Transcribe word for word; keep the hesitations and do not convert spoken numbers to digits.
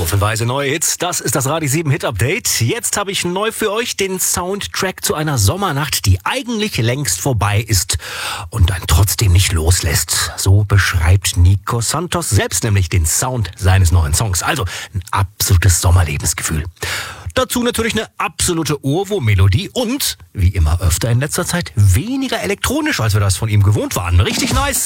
Haufenweise neue Hits. Das ist das Radio sieben Hit Update. Jetzt habe ich neu für euch den Soundtrack zu einer Sommernacht, die eigentlich längst vorbei ist und dann trotzdem nicht loslässt. So beschreibt Nico Santos selbst nämlich den Sound seines neuen Songs. Also ein absolutes Sommerlebensgefühl. Dazu natürlich eine absolute Ohrwurm-Melodie und, wie immer öfter in letzter Zeit, weniger elektronisch, als wir das von ihm gewohnt waren. Richtig nice.